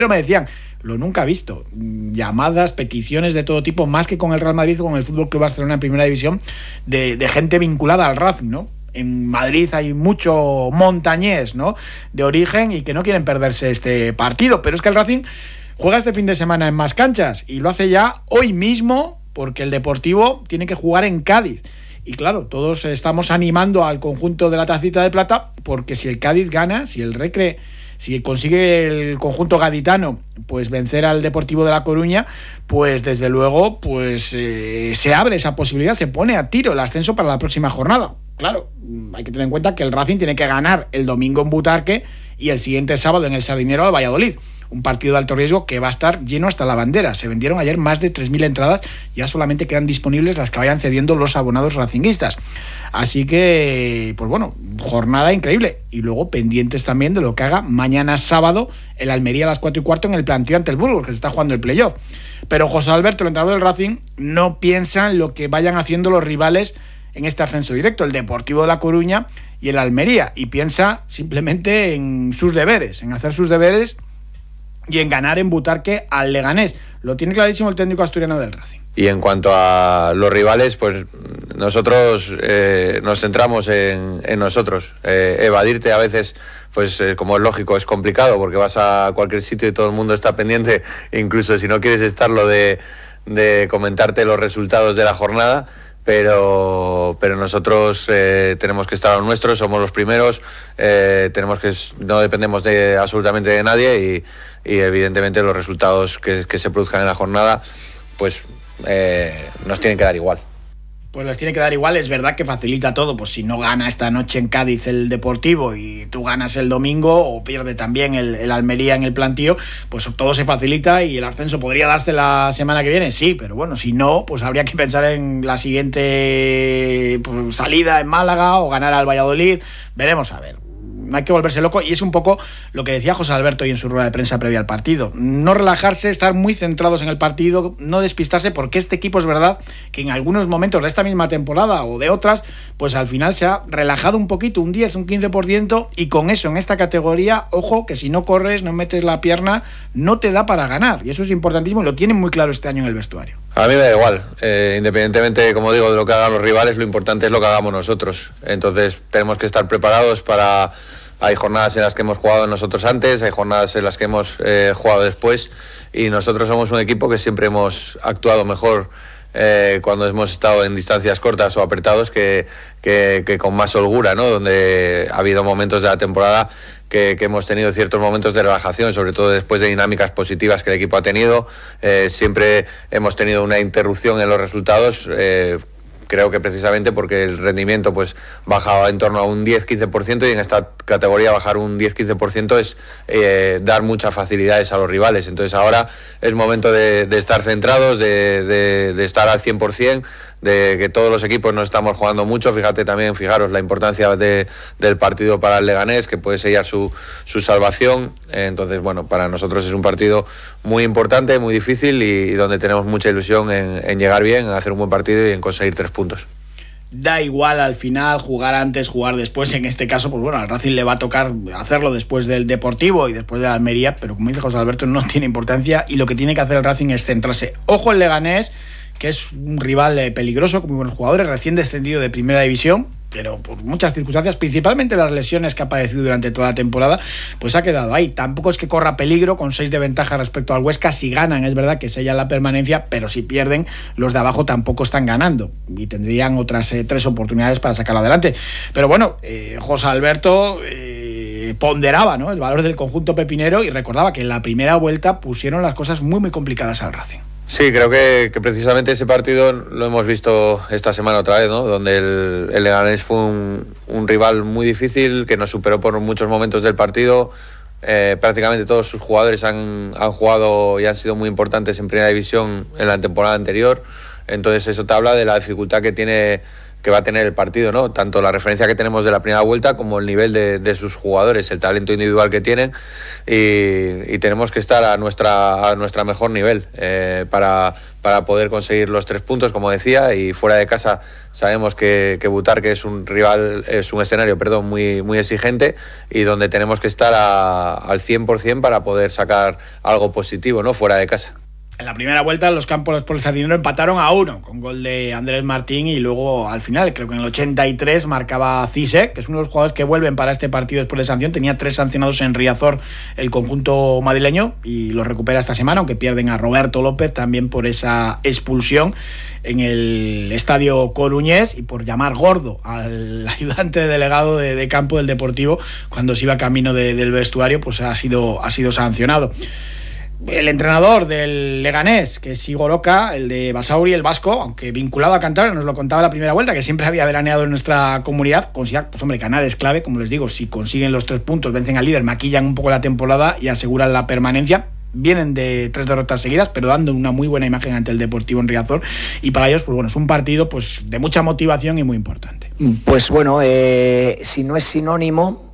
Pero me decían, lo nunca he visto, llamadas, peticiones de todo tipo, más que con el Real Madrid o con el FC Barcelona en Primera División, de gente vinculada al Racing, ¿no? En Madrid hay mucho montañés, ¿no?, de origen y que no quieren perderse este partido, pero es que el Racing juega este fin de semana en más canchas y lo hace ya hoy mismo porque el Deportivo tiene que jugar en Cádiz. Y claro, todos estamos animando al conjunto de la Tacita de Plata porque si el Cádiz gana, si consigue el conjunto gaditano pues vencer al Deportivo de La Coruña, pues desde luego pues se abre esa posibilidad, se pone a tiro el ascenso para la próxima jornada. Claro, hay que tener en cuenta que el Racing tiene que ganar el domingo en Butarque y el siguiente sábado en el Sardinero al Valladolid. Un partido de alto riesgo que va a estar lleno hasta la bandera. Se vendieron ayer más de 3.000 entradas, ya solamente quedan disponibles las que vayan cediendo los abonados racinguistas. Así que, pues bueno, jornada increíble. Y luego pendientes también de lo que haga mañana sábado el Almería a las 4:15 en el planteo ante el Burgos, que se está jugando el playoff. Pero José Alberto, el entrenador del Racing, no piensa en lo que vayan haciendo los rivales en este ascenso directo, el Deportivo de La Coruña y el Almería, y piensa simplemente en sus deberes, en hacer sus deberes y en ganar en Butarque al Leganés. Lo tiene clarísimo el técnico asturiano del Racing. Y en cuanto a los rivales, pues nosotros nos centramos en nosotros. Evadirte a veces, pues como es lógico, es complicado porque vas a cualquier sitio y todo el mundo está pendiente, incluso si no quieres estarlo, de comentarte los resultados de la jornada. Pero nosotros tenemos que estar a lo nuestro, somos los primeros, no dependemos absolutamente de nadie y evidentemente los resultados que se produzcan en la jornada pues nos tienen que dar igual. Pues les tiene que dar igual, es verdad que facilita todo, pues si no gana esta noche en Cádiz el Deportivo y tú ganas el domingo o pierde también el Almería en el plantío, pues todo se facilita y el ascenso podría darse la semana que viene, sí, pero bueno, si no, pues habría que pensar en la siguiente salida en Málaga o ganar al Valladolid, veremos a ver. No hay que volverse loco y es un poco lo que decía José Alberto hoy en su rueda de prensa previa al partido. No relajarse, estar muy centrados en el partido, no despistarse, porque este equipo es verdad que en algunos momentos de esta misma temporada o de otras, pues al final se ha relajado un poquito, un 10, un 15%, y con eso en esta categoría, ojo, que si no corres, no metes la pierna, no te da para ganar. Y eso es importantísimo y lo tienen muy claro este año en el vestuario. A mí me da igual, independientemente, como digo, de lo que hagan los rivales, lo importante es lo que hagamos nosotros. Entonces tenemos que estar preparados para... Hay jornadas en las que hemos jugado nosotros antes, hay jornadas en las que hemos jugado después y nosotros somos un equipo que siempre hemos actuado mejor cuando hemos estado en distancias cortas o apretados que con más holgura, ¿no? Donde ha habido momentos de la temporada que hemos tenido ciertos momentos de relajación, sobre todo después de dinámicas positivas que el equipo ha tenido. Siempre hemos tenido una interrupción en los resultados, creo que precisamente porque el rendimiento pues bajaba en torno a un 10-15% y en esta categoría bajar un 10-15% es dar muchas facilidades a los rivales. Entonces ahora es momento de estar centrados, de estar al 100%, de que todos los equipos nos estamos jugando mucho. Fijaros la importancia del partido para el Leganés, que puede sellar su salvación. Entonces, bueno, para nosotros es un partido muy importante, muy difícil y donde tenemos mucha ilusión en llegar bien, en hacer un buen partido y en conseguir 3 puntos. Da igual al final jugar antes, jugar después. En este caso, pues bueno, al Racing le va a tocar hacerlo después del Deportivo y después de la Almería, pero como dice José Alberto, no tiene importancia y lo que tiene que hacer el Racing es centrarse. Ojo el Leganés, que es un rival peligroso, con muy buenos jugadores, recién descendido de Primera División, pero por muchas circunstancias, principalmente las lesiones que ha padecido durante toda la temporada, pues ha quedado ahí. Tampoco es que corra peligro, con 6 de ventaja respecto al Huesca. Si ganan, es verdad que sellan la permanencia, pero si pierden, los de abajo tampoco están ganando y tendrían otras 3 oportunidades para sacarlo adelante. Pero bueno, José Alberto ponderaba, ¿no?, el valor del conjunto pepinero y recordaba que en la primera vuelta pusieron las cosas muy, muy complicadas al Racing. Sí, creo que precisamente ese partido lo hemos visto esta semana otra vez, ¿no? Donde el Leganés fue un rival muy difícil, que nos superó por muchos momentos del partido. Prácticamente todos sus jugadores han jugado y han sido muy importantes en Primera División en la temporada anterior. Entonces eso te habla de la dificultad que tiene va a tener el partido, ¿no? Tanto la referencia que tenemos de la primera vuelta como el nivel de sus jugadores, el talento individual que tienen, y tenemos que estar a nuestra mejor nivel para poder conseguir los 3 puntos, como decía, y fuera de casa sabemos que Butarque es un escenario muy exigente, y donde tenemos que estar al 100% para poder sacar algo positivo, ¿no? Fuera de casa. En la primera vuelta los Campos por el Sardinero empataron a 1 con gol de Andrés Martín, y luego al final, creo que en el 83, marcaba Cisse, que es uno de los jugadores que vuelven para este partido después de sanción. Tenía 3 sancionados en Riazor el conjunto madrileño, y los recupera esta semana, aunque pierden a Roberto López también por esa expulsión en el estadio coruñés, y por llamar gordo al ayudante delegado de campo del Deportivo cuando se iba camino del vestuario, pues ha sido sancionado. El entrenador del Leganés, que es Igor Oca, el de Basauri, el vasco, aunque vinculado a Cantabria, nos lo contaba la primera vuelta, que siempre había veraneado en nuestra comunidad. Considera, pues hombre, ganar es clave, como les digo, si consiguen los 3 puntos, vencen al líder, maquillan un poco la temporada y aseguran la permanencia. Vienen de 3 derrotas seguidas, pero dando una muy buena imagen ante el Deportivo en Riazor, y para ellos, pues bueno, es un partido pues de mucha motivación y muy importante. Pues bueno, si no es sinónimo,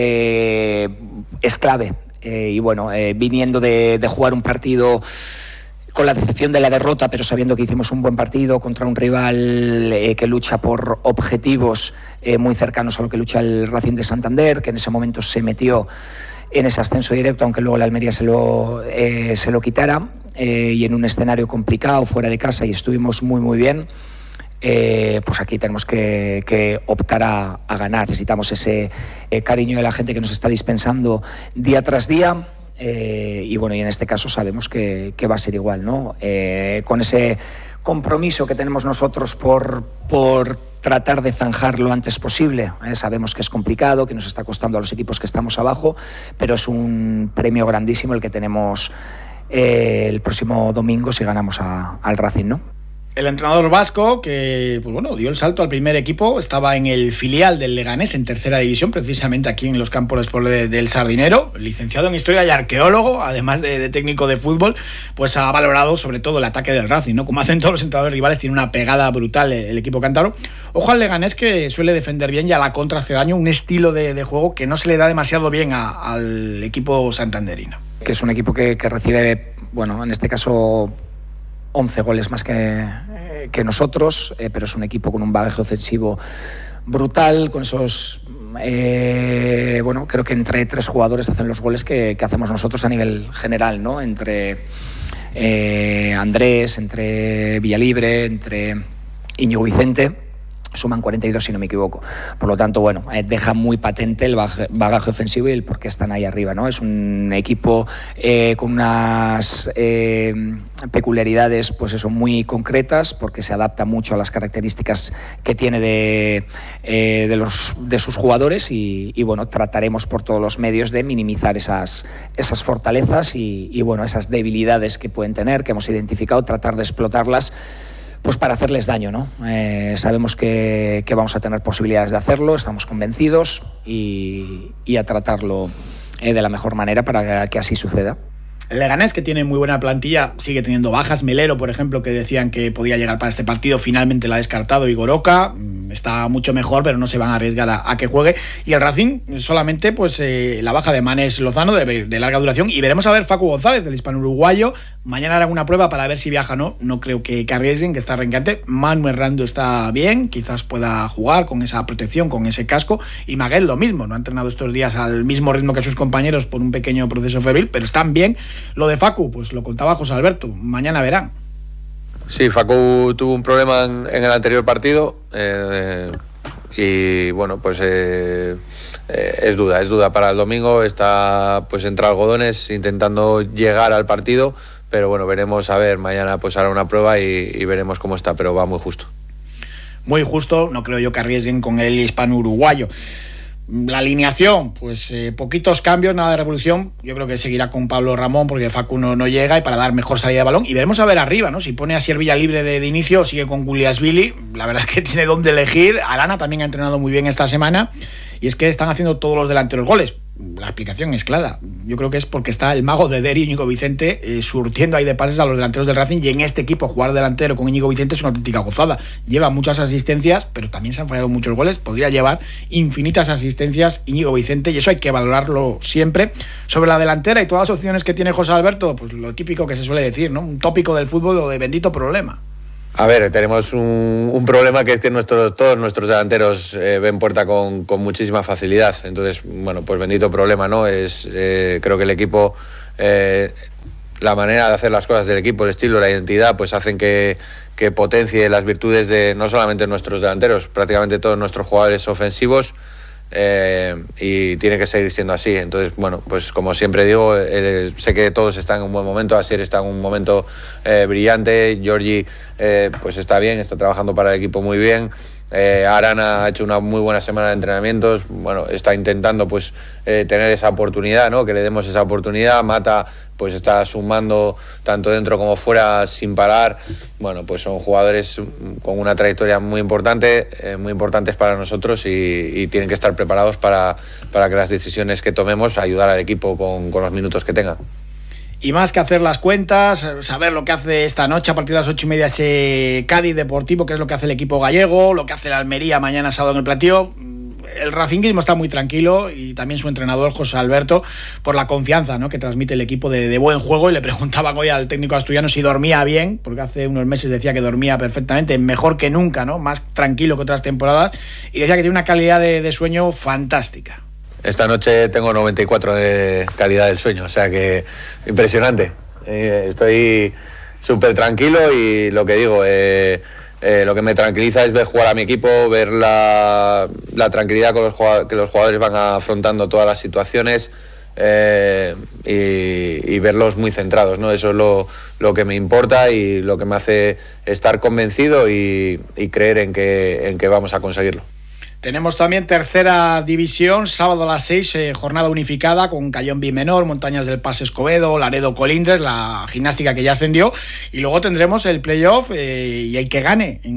es clave. Y bueno, viniendo de jugar un partido con la decepción de la derrota, pero sabiendo que hicimos un buen partido contra un rival que lucha por objetivos muy cercanos a lo que lucha el Racing de Santander, que en ese momento se metió en ese ascenso directo, aunque luego la Almería se lo quitara, y en un escenario complicado fuera de casa, y estuvimos muy bien. Pues aquí tenemos que optar a ganar. Necesitamos ese cariño de la gente que nos está dispensando día tras día, y bueno, y en este caso sabemos que va a ser igual, ¿no? Con ese compromiso que tenemos nosotros por tratar de zanjar lo antes posible. Sabemos que es complicado, que nos está costando a los equipos que estamos abajo, pero es un premio grandísimo el que tenemos el próximo domingo si ganamos al Racing, ¿no? El entrenador vasco, que pues bueno, dio el salto al primer equipo, estaba en el filial del Leganés en tercera división, precisamente aquí en los Campos del Sardinero, licenciado en Historia y arqueólogo, además de técnico de fútbol, pues ha valorado sobre todo el ataque del Racing, ¿no? Como hacen todos los entrenadores rivales, tiene una pegada brutal el equipo cántabro. Ojo al Leganés, que suele defender bien, y a la contra hace daño, un estilo de juego que no se le da demasiado bien al equipo santanderino. Que es un equipo que recibe, bueno, en este caso 11 goles más que nosotros, pero es un equipo con un bagaje ofensivo brutal, con esos bueno, creo que entre 3 jugadores hacen los goles que hacemos nosotros a nivel general, ¿no? Entre Andrés, entre Villalibre, entre Íñigo Vicente, suman 42 si no me equivoco. Por lo tanto, bueno, deja muy patente el bagaje ofensivo y el por qué están ahí arriba, ¿no? Es un equipo con unas peculiaridades, pues eso, muy concretas, porque se adapta mucho a las características que tiene de sus jugadores, y bueno, trataremos por todos los medios de minimizar esas fortalezas y bueno, esas debilidades que pueden tener, que hemos identificado, tratar de explotarlas, pues para hacerles daño, ¿no? Sabemos que vamos a tener posibilidades de hacerlo, estamos convencidos, y a tratarlo de la mejor manera para que así suceda. El Leganés, que tiene muy buena plantilla, sigue teniendo bajas. Melero, por ejemplo, que decían que podía llegar para este partido, finalmente la ha descartado Igor Oca. Está mucho mejor, pero no se van a arriesgar a que juegue. Y el Racing, solamente pues la baja de Manes Lozano, de larga duración. Y veremos a ver Facu González, del hispano-uruguayo. Mañana harán una prueba para ver si viaja o no. No creo que arriesguen, que está renqueante. Manu Herrando está bien, quizás pueda jugar con esa protección, con ese casco. Y Maguel lo mismo, no ha entrenado estos días al mismo ritmo que sus compañeros por un pequeño proceso febril, pero están bien. Lo de Facu, pues lo contaba José Alberto, mañana verán. Sí, Facu tuvo un problema en el anterior partido, y bueno, pues es duda para el domingo. Está pues entre algodones intentando llegar al partido, pero bueno, veremos, a ver, mañana pues hará una prueba y veremos cómo está, pero va muy justo. Muy justo, no creo yo que arriesguen con el hispano-uruguayo. La alineación, pues poquitos cambios, nada de revolución. Yo creo que seguirá con Pablo Ramón, porque Facu no llega, y para dar mejor salida de balón. Y veremos a ver arriba, ¿no? Si pone a Asier Villalibre de inicio o sigue con Guliasvili. La verdad es que tiene dónde elegir. Arana también ha entrenado muy bien esta semana, y es que están haciendo todos los delanteros goles. La explicación es clara. Yo creo que es porque está el mago de Deri, Íñigo Vicente, surtiendo ahí de pases a los delanteros del Racing, y en este equipo jugar delantero con Íñigo Vicente es una auténtica gozada. Lleva muchas asistencias, pero también se han fallado muchos goles. Podría llevar infinitas asistencias Íñigo Vicente, y eso hay que valorarlo siempre. Sobre la delantera y todas las opciones que tiene José Alberto, pues lo típico que se suele decir, ¿no? Un tópico del fútbol o de bendito problema. A ver, tenemos un problema, que es que todos nuestros delanteros ven puerta con muchísima facilidad. Entonces, bueno, pues bendito problema, ¿no? Creo que el equipo, la manera de hacer las cosas del equipo, el estilo, la identidad, pues hacen que potencie las virtudes de no solamente nuestros delanteros, prácticamente todos nuestros jugadores ofensivos. Y tiene que seguir siendo así. Entonces, bueno, pues como siempre digo, sé que todos están en un buen momento. Asier está en un momento brillante. Giorgi pues está bien, está trabajando para el equipo muy bien. Arana ha hecho una muy buena semana de entrenamientos. Bueno, está intentando pues tener esa oportunidad, ¿no? Que le demos esa oportunidad. Mata pues está sumando tanto dentro como fuera sin parar. Bueno, pues son jugadores con una trayectoria muy importante, muy importantes para nosotros, y tienen que estar preparados para que las decisiones que tomemos ayudar al equipo con los minutos que tengan. Y más que hacer las cuentas, saber lo que hace esta noche a partir de las 8:30 ese Cádiz Deportivo, que es lo que hace el equipo gallego, lo que hace el Almería mañana sábado en el Platío. El racinguismo está muy tranquilo, y también su entrenador José Alberto, por la confianza, ¿no?, que transmite el equipo de buen juego. Y le preguntaban hoy al técnico asturiano si dormía bien, porque hace unos meses decía que dormía perfectamente, mejor que nunca, ¿no?, más tranquilo que otras temporadas, y decía que tiene una calidad de sueño fantástica. Esta noche tengo 94 de calidad del sueño, o sea que impresionante. Estoy súper tranquilo, y lo que digo, lo que me tranquiliza es ver jugar a mi equipo, ver la tranquilidad que los jugadores van afrontando todas las situaciones, y verlos muy centrados, ¿no? Eso es lo que me importa y lo que me hace estar convencido y creer en que vamos a conseguirlo. Tenemos también tercera división, sábado a las 6, jornada unificada con Cayón Bimenor, Montañas del Pas Escobedo, Laredo Colindres, la gimnástica que ya ascendió, y luego tendremos el playoff y el que gane